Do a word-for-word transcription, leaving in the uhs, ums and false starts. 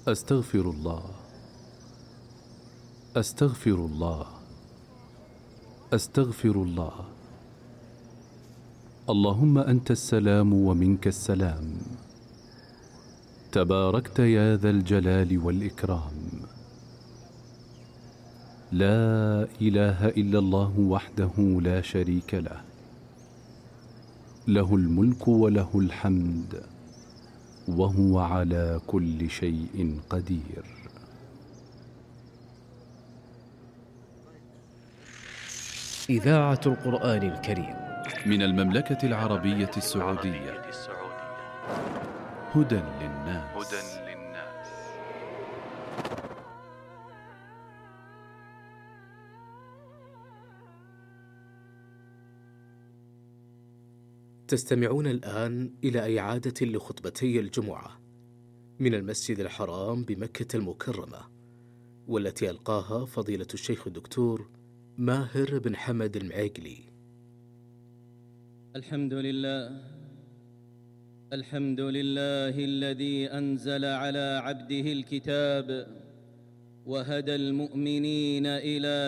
أستغفر الله، أستغفر الله، أستغفر الله. اللهم أنت السلام ومنك السلام، تباركت يا ذا الجلال والإكرام. لا إله إلا الله وحده لا شريك له، له الملك وله الحمد وهو على كل شيء قدير. إذاعة القرآن الكريم من المملكة العربية السعودية. هدى للناس. تستمعون الآن إلى إعادة لخطبتي الجمعة من المسجد الحرام بمكة المكرمة، والتي ألقاها فضيلة الشيخ الدكتور ماهر بن حمد المعيقلي. الحمد لله، الحمد لله الذي أنزل على عبده الكتاب وهدى المؤمنين إلى